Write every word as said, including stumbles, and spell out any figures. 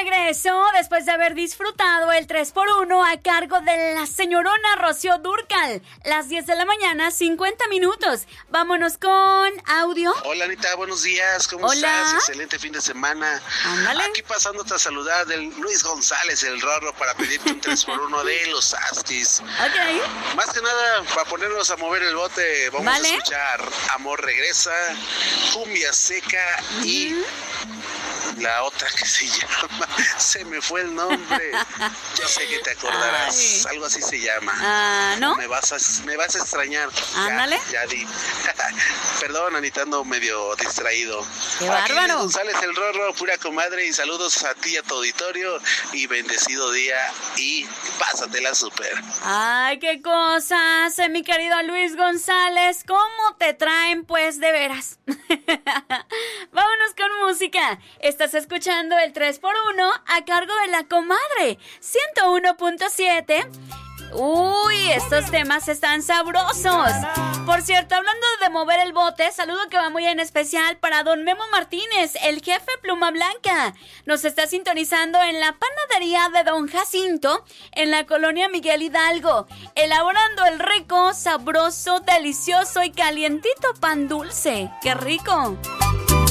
regreso después de haber disfrutado el tres por uno a cargo de la señorona Rocío Dúrcal. Las diez de la mañana, cincuenta minutos. Vámonos con audio. Hola Anita, buenos días. ¿Cómo Hola. estás? Excelente fin de semana. Ándale. Aquí pasándote a saludar del Luis González, el Rorro, para pedirte un tres por uno de los Astis. Ok. Más que nada, para ponernos a mover el bote, vamos ¿Vale? a escuchar Amor Regresa, Cumbia Seca uh-huh. y la otra que se llama, se me fue el nombre, yo sé que te acordarás. Ay. Algo así se llama. Ah, ¿no? Me vas a, me vas a extrañar. Ándale. Ya, ya di. Perdón, Anita, ando medio distraído. ¡Qué Aquí bárbaro! Luis González, el Rorro, pura comadre, y saludos a ti y a tu auditorio, y bendecido día, y pásatela súper. Ay, qué cosas, eh, mi querido Luis González, ¿cómo te traen, pues, de veras? Vámonos con música. Estás escuchando el tres por uno a cargo de la comadre ciento uno punto siete. Uy, estos temas están sabrosos. Por cierto, hablando de mover el bote, saludo que va muy en especial para don Memo Martínez, el jefe Pluma Blanca. Nos está sintonizando en la panadería de don Jacinto, en la colonia Miguel Hidalgo, elaborando el rico, sabroso, delicioso y calientito pan dulce. ¡Qué rico!